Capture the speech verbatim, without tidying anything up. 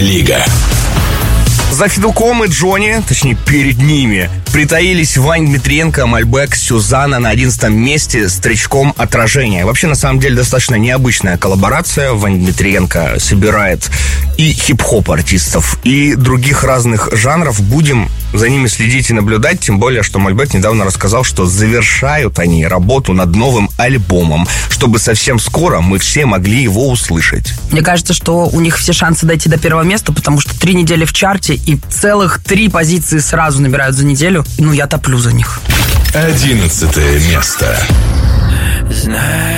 Лига. За Федуком и Джонни, точнее перед ними, притаились Вань Дмитриенко, Мальбек, Сюзанна на одиннадцатом месте с тречком «Отражение». Вообще, на самом деле, достаточно необычная коллаборация. Вань Дмитриенко собирает и хип-хоп артистов, и других разных жанров. Будем за ними следить и наблюдать, тем более, что Мальбек недавно рассказал, что завершают они работу над новым альбомом, чтобы совсем скоро мы все могли его услышать. Мне кажется, что у них все шансы дойти до первого места, потому что три недели в чарте и целых три позиции сразу набирают за неделю. Ну, я топлю за них. Одиннадцатое место.